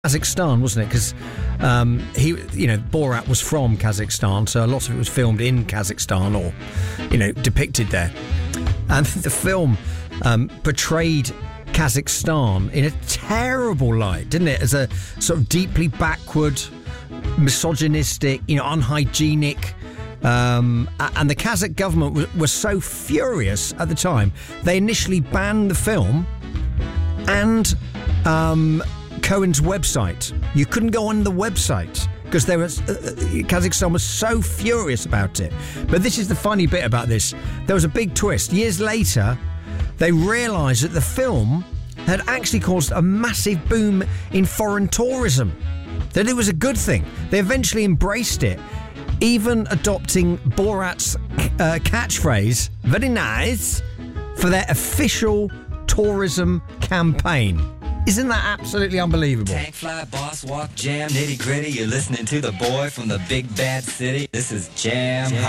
Kazakhstan, wasn't it? Because Borat was from Kazakhstan, so a lot of it was filmed in Kazakhstan or, depicted there. And the film portrayed Kazakhstan in a terrible light, didn't it? As a sort of deeply backward, misogynistic, unhygienic. And the Kazakh government was so furious at the time, they initially banned the film and Cohen's website. You couldn't go on the website because Kazakhstan was so furious about it. But this is the funny bit about this. There was a big twist. Years later, they realised that the film had actually caused a massive boom in foreign tourism, that it was a good thing. They eventually embraced it, even adopting Borat's catchphrase, very nice, for their official tourism campaign. Isn't that absolutely unbelievable? Tank fly, boss walk, jam, nitty gritty. You're listening to the boy from the big bad city. This is Jam.